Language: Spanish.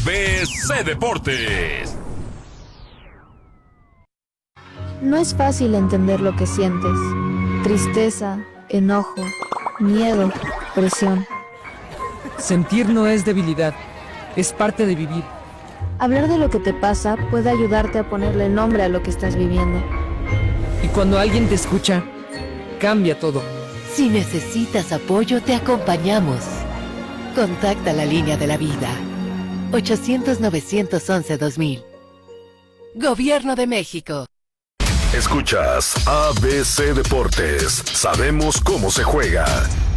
ABC Deportes. No es fácil entender lo que sientes. Tristeza, enojo, miedo, presión. Sentir no es debilidad, es parte de vivir. Hablar de lo que te pasa puede ayudarte a ponerle nombre a lo que estás viviendo. Y cuando alguien te escucha, cambia todo. Si necesitas apoyo, te acompañamos. Contacta la línea de la vida. 800-911-2000. Gobierno de México. Escuchas ABC Deportes. Sabemos cómo se juega.